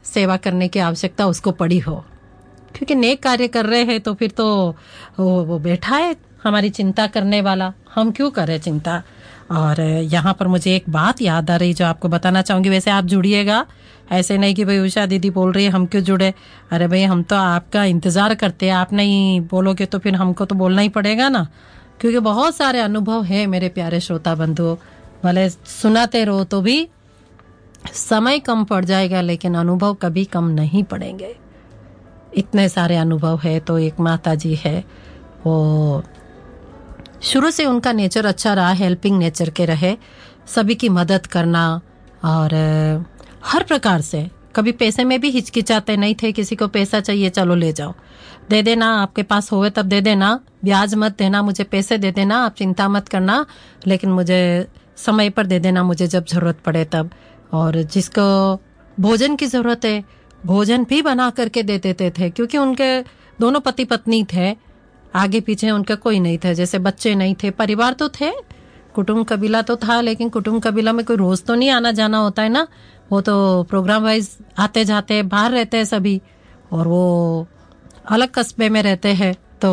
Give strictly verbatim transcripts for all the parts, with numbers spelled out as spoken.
सेवा करने की आवश्यकता उसको पड़ी हो, क्योंकि नेक कार्य कर रहे हैं तो फिर तो वो, वो बैठा है हमारी चिंता करने वाला, हम क्यों करें चिंता। और यहाँ पर मुझे एक बात याद आ रही जो आपको बताना चाहूँगी। वैसे आप जुड़िएगा, ऐसे नहीं कि भाई उषा दीदी बोल रही है हम क्यों जुड़े। अरे भाई हम तो आपका इंतज़ार करते हैं, आप नहीं बोलोगे तो फिर हमको तो बोलना ही पड़ेगा ना, क्योंकि बहुत सारे अनुभव है मेरे प्यारे श्रोता बंधुओं। भले सुनाते रहो तो भी समय कम पड़ जाएगा, लेकिन अनुभव कभी कम नहीं पड़ेंगे। इतने सारे अनुभव है। तो एक माता जी है, वो शुरू से उनका नेचर अच्छा रहा, हेल्पिंग नेचर के रहे, सभी की मदद करना और हर प्रकार से। कभी पैसे में भी हिचकिचाते नहीं थे, किसी को पैसा चाहिए चलो ले जाओ, दे देना, आपके पास होवे तब दे देना, ब्याज मत देना, मुझे पैसे दे देना, आप चिंता मत करना, लेकिन मुझे समय पर दे देना, मुझे जब जरूरत पड़े तब। और जिसको भोजन की जरूरत है भोजन भी बना करके दे देते थे, क्योंकि उनके दोनों पति पत्नी थे, आगे पीछे उनका कोई नहीं था, जैसे बच्चे नहीं थे, परिवार तो थे, कुटुंब कबीला तो था, लेकिन कुटुंब कबीला में कोई रोज तो नहीं आना जाना होता है ना, वो तो प्रोग्राम वाइज आते जाते बाहर रहते हैं सभी, और वो अलग कस्बे में रहते हैं। तो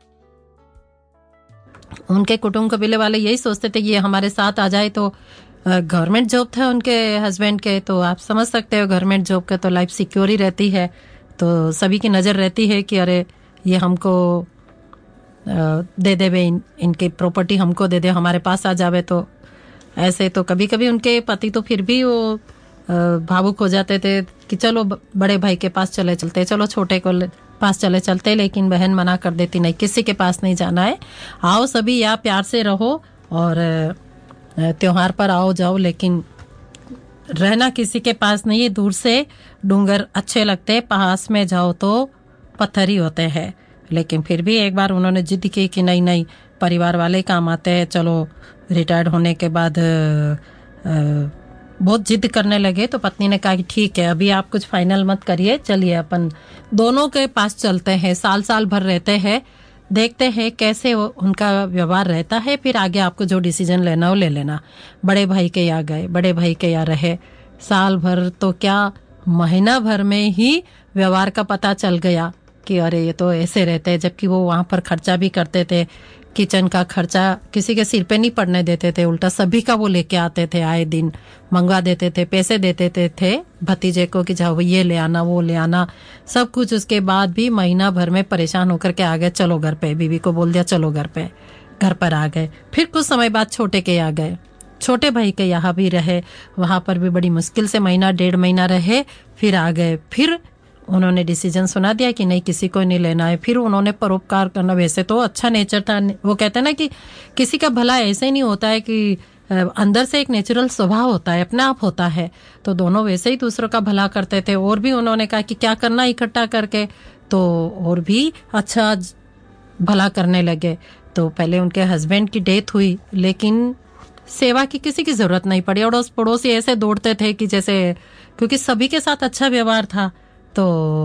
उनके कुटुंब कबीले वाले यही सोचते थे कि ये हमारे साथ आ जाए। तो गवर्नमेंट जॉब था उनके हस्बैंड के, तो आप समझ सकते हो गवर्नमेंट जॉब के तो लाइफ सिक्योर ही रहती है, तो सभी की नज़र रहती है कि अरे ये हमको दे दे बे, इन, इनकी प्रॉपर्टी हमको दे दे, हमारे पास आ जावे। तो ऐसे तो कभी कभी उनके पति तो फिर भी वो भावुक हो जाते थे कि चलो बड़े भाई के पास चले चलते, चलो छोटे को पास चले चलते, लेकिन बहन मना कर देती, नहीं किसी के पास नहीं जाना है, आओ सभी या प्यार से रहो और त्योहार पर आओ जाओ, लेकिन रहना किसी के पास नहीं है। दूर से डूंगर अच्छे लगते, पास में जाओ तो पत्थर ही होते हैं। लेकिन फिर भी एक बार उन्होंने जिद की कि नहीं नहीं परिवार वाले काम आते हैं, चलो रिटायर्ड होने के बाद आ, बहुत जिद करने लगे। तो पत्नी ने कहा कि ठीक है अभी आप कुछ फाइनल मत करिए, चलिए अपन दोनों के पास चलते हैं, साल साल भर रहते हैं, देखते हैं कैसे उनका व्यवहार रहता है, फिर आगे आपको जो डिसीजन लेना हो ले लेना। बड़े भाई के यहाँ गए, बड़े भाई के यहाँ रहे साल भर, तो क्या महीना भर में ही व्यवहार का पता चल गया कि अरे ये तो ऐसे रहते हैं, जबकि वो वहाँ पर खर्चा भी करते थे, किचन का खर्चा किसी के सिर पे नहीं पड़ने देते थे, उल्टा सभी का वो लेके आते थे, आए दिन मंगवा देते थे, पैसे देते थे, थे भतीजे को कि जाओ ये ले आना वो ले आना सब कुछ। उसके बाद भी महीना भर में परेशान होकर के आ गए, चलो घर पे, बीवी को बोल दिया चलो घर पे, घर पर आ गए। फिर कुछ समय बाद छोटे के आ गए, छोटे भाई के यहाँ भी रहे, वहां पर भी बड़ी मुश्किल से महीना डेढ़ महीना रहे, फिर आ गए। फिर उन्होंने डिसीजन सुना दिया कि नहीं किसी को नहीं लेना है। फिर उन्होंने परोपकार करना, वैसे तो अच्छा नेचर था, वो कहते हैं ना कि किसी का भला ऐसे नहीं होता है कि अंदर से एक नेचुरल स्वभाव होता है, अपने आप होता है। तो दोनों वैसे ही दूसरों का भला करते थे। और भी उन्होंने कहा कि क्या करना इकट्ठा करके, तो और भी अच्छा भला करने लगे। तो पहले उनके हस्बैंड की डेथ हुई, लेकिन सेवा की किसी की जरूरत नहीं पड़ी। अड़ोस पड़ोसी ऐसे दौड़ते थे कि जैसे, क्योंकि सभी के साथ अच्छा व्यवहार था, तो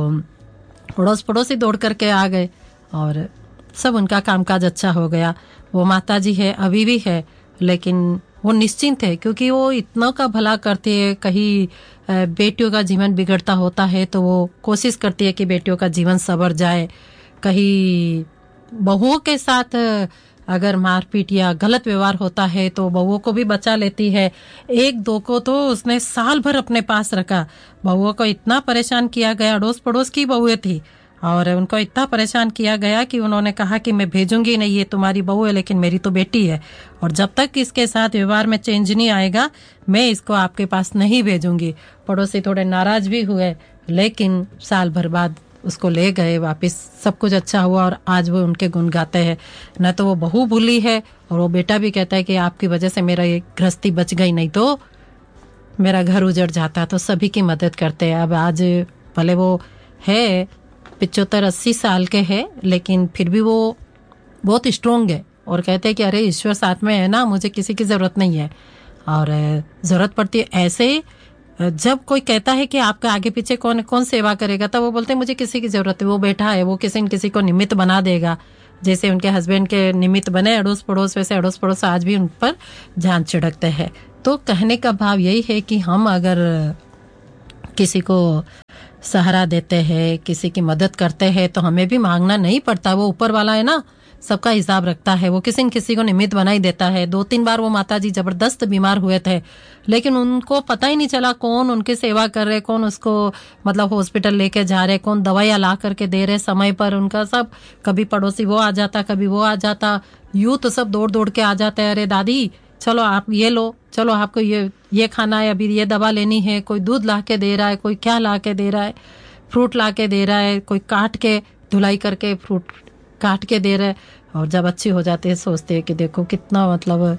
पड़ोस पड़ोसी दौड़ करके आ गए और सब उनका कामकाज अच्छा हो गया। वो माता जी है, अभी भी है, लेकिन वो निश्चिंत है, क्योंकि वो इतना का भला करती है। कहीं बेटियों का जीवन बिगड़ता होता है तो वो कोशिश करती है कि बेटियों का जीवन संवर जाए। कहीं बहुओं के साथ अगर मारपीट या गलत व्यवहार होता है तो बहुओं को भी बचा लेती है। एक दो को तो उसने साल भर अपने पास रखा। बहुओं को इतना परेशान किया गया, अड़ोस पड़ोस की बहुएं थी, और उनको इतना परेशान किया गया कि उन्होंने कहा कि मैं भेजूंगी नहीं, ये तुम्हारी बहू है लेकिन मेरी तो बेटी है, और जब तक इसके साथ व्यवहार में चेंज नहीं आएगा मैं इसको आपके पास नहीं भेजूंगी। पड़ोसी थोड़े नाराज भी हुए, लेकिन साल भर बाद उसको ले गए वापस, सब कुछ अच्छा हुआ और आज वो उनके गुण गाते हैं। न तो वो बहू भूली है और वो बेटा भी कहता है कि आपकी वजह से मेरा ये गृहस्थी बच गई, नहीं तो मेरा घर उजड़ जाता। तो सभी की मदद करते हैं। अब आज भले वो है पिचहत्तर अस्सी साल के है, लेकिन फिर भी वो बहुत स्ट्रोंग है और कहते हैं कि अरे ईश्वर साथ में है ना, मुझे किसी की जरूरत नहीं है। और जरूरत पड़ती है ऐसे, जब कोई कहता है कि आपका आगे पीछे कौन कौन सेवा करेगा, तब वो बोलते हैं मुझे किसी की जरूरत है, वो बैठा है, वो किसी न किसी को निमित्त बना देगा। जैसे उनके हस्बैंड के निमित्त बने अड़ोस पड़ोस, वैसे अड़ोस पड़ोस आज भी उन पर जान छिड़कते हैं। तो कहने का भाव यही है कि हम अगर किसी को सहारा देते हैं, किसी की मदद करते हैं तो हमें भी मांगना नहीं पड़ता। वो ऊपर वाला है ना, सबका हिसाब रखता है। वो किसी न किसी को निमित्त बना ही देता है। दो तीन बार वो माता जी जबरदस्त बीमार हुए थे, लेकिन उनको पता ही नहीं चला कौन उनकी सेवा कर रहे, कौन उसको मतलब हॉस्पिटल लेके जा रहे, कौन दवाइयाँ ला करके दे रहे समय पर। उनका सब, कभी पड़ोसी वो आ जाता, कभी वो आ जाता, यूं तो सब दौड़ दौड़ के आ जाते हैं, अरे दादी चलो आप ये लो, चलो आपको ये ये खाना है, अभी ये दवा लेनी है। कोई दूध ला के दे रहा है, कोई क्या ला के दे रहा है, फ्रूट ला के दे रहा है, कोई काट के धुलाई करके फ्रूट काट के दे रहा है। और जब अच्छी हो जाती है सोचते हैं कि देखो कितना मतलब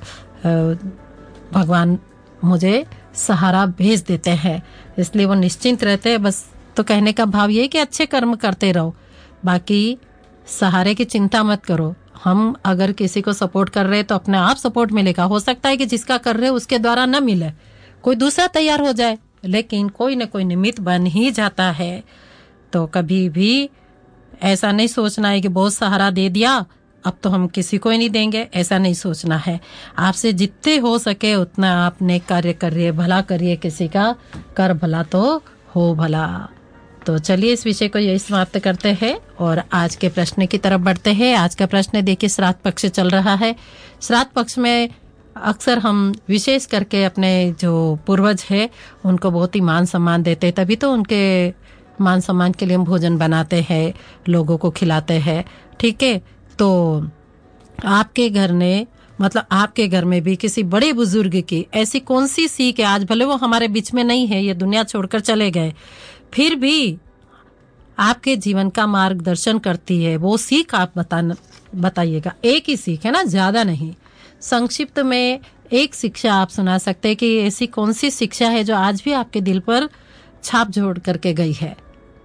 भगवान मुझे सहारा भेज देते हैं, इसलिए वो निश्चिंत रहते हैं। बस तो कहने का भाव ये कि अच्छे कर्म करते रहो, बाकी सहारे की चिंता मत करो। हम अगर किसी को सपोर्ट कर रहे हैं तो अपने आप सपोर्ट मिलेगा। हो सकता है कि जिसका कर रहे हो उसके द्वारा न मिले, कोई दूसरा तैयार हो जाए, लेकिन कोई न कोई निमित्त बन ही जाता है। तो कभी भी ऐसा नहीं सोचना है कि बहुत सहारा दे दिया अब तो हम किसी को ही नहीं देंगे, ऐसा नहीं सोचना है। आपसे जितने हो सके उतना आपने कार्य करिए, भला करिए, किसी का कर भला तो हो भला। तो चलिए इस विषय को यही समाप्त करते हैं और आज के प्रश्न की तरफ बढ़ते हैं। आज का प्रश्न देखिए, श्राद्ध पक्ष चल रहा है। श्राद्ध पक्ष में अक्सर हम विशेष करके अपने जो पूर्वज है उनको बहुत ही मान सम्मान देते हैं, तभी तो उनके मान सम्मान के लिए हम भोजन बनाते हैं, लोगों को खिलाते हैं। ठीक है, तो आपके घर ने मतलब आपके घर में भी किसी बड़े बुजुर्ग की ऐसी कौन सी सीख है, आज भले वो हमारे बीच में नहीं है, ये दुनिया छोड़कर चले गए, फिर भी आपके जीवन का मार्गदर्शन करती है, वो सीख आप बताना बताइएगा। एक ही सीख है ना, ज्यादा नहीं, संक्षिप्त में एक शिक्षा आप सुना सकते हैं कि ऐसी कौन सी शिक्षा है जो आज भी आपके दिल पर छाप छोड़ करके गई है।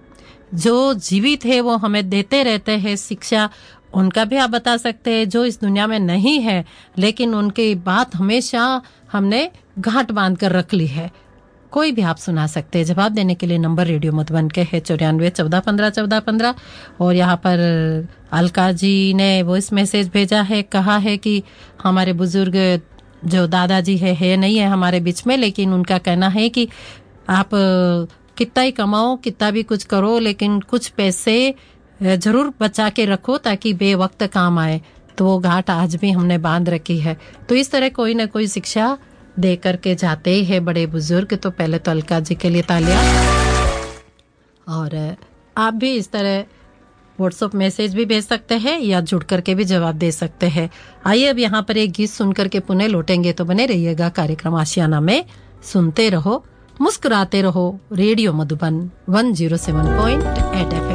जो जीवित है वो हमें देते रहते हैं शिक्षा, उनका भी आप बता सकते हैं। जो इस दुनिया में नहीं है लेकिन उनकी बात हमेशा हमने गांठ बांध कर रख ली है, कोई भी आप सुना सकते हैं। जवाब देने के लिए नंबर रेडियो मधुबन के है चौरानवे चौदह पंद्रह चौदह पंद्रह। और यहाँ पर अलका जी ने वॉइस मैसेज भेजा है, कहा है कि हमारे बुजुर्ग जो दादाजी है है नहीं है हमारे बीच में, लेकिन उनका कहना है कि आप कितना ही कमाओ, कितना भी कुछ करो, लेकिन कुछ पैसे जरूर बचा के रखो ताकि बेवक्त काम आए। तो वो घाट आज भी हमने बांध रखी है। तो इस तरह कोई ना कोई शिक्षा दे करके जाते ही है बड़े बुजुर्ग। तो पहले तो अलका जी के लिए तालियां। और आप भी इस तरह व्हाट्सएप मैसेज भी भेज सकते हैं या जुड़ करके भी जवाब दे सकते हैं। आइए अब यहाँ पर एक गीत सुन करके पुनः लौटेंगे, तो बने रहिएगा कार्यक्रम आशियाना में। सुनते रहो, मुस्कुराते रहो, radio Madhuban one zero seven point eight F